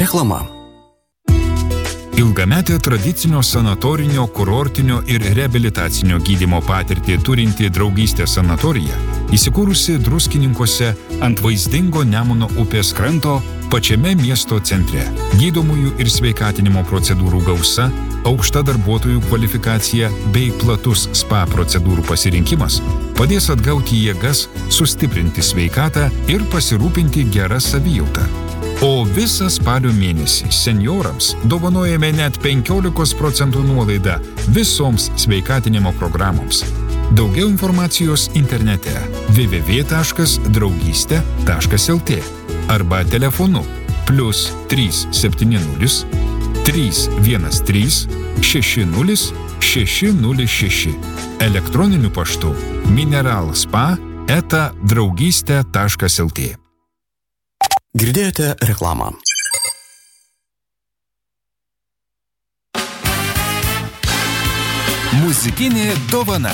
Reklama. Ilgametė tradicinio sanatorinio, kurortinio ir reabilitacinio gydymo patirtį turinti Draugystė sanatorija, įsikūrusi Druskininkuose ant vaizdingo Nemuno upės kranto pačiame miesto centre. Gydomųjų ir sveikatinimo procedūrų gausa, aukšta darbuotojų kvalifikacija bei platus spa procedūrų pasirinkimas padės atgauti jėgas, sustiprinti sveikatą ir pasirūpinti gerą savijautą. O visą spalio mėnesį senjorams dovanojame net 15% nuolaidą visoms sveikatinimo programoms. Daugiau informacijos internete www.draugystė.lt arba telefonu +370 313 60 606, elektroniniu paštu mineralspa@draugystė.lt. Girdėjote reklamą. Muzikinė dovana.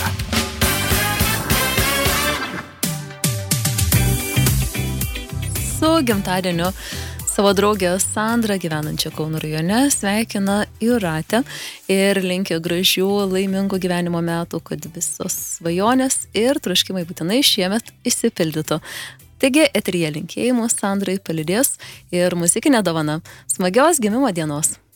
Su gimtadieniu savo draugę Sandrą, gyvenančią Kauno rajone, sveikina Jūratė ir linki gražių, laimingų gyvenimo metų, kad visos svajonės ir troškimai būtinai šiemet išsipildytų. Taigi, eteryje linkėjimus Sandrai palydės ir muzikinė dovana. Smagios gimimo dienos!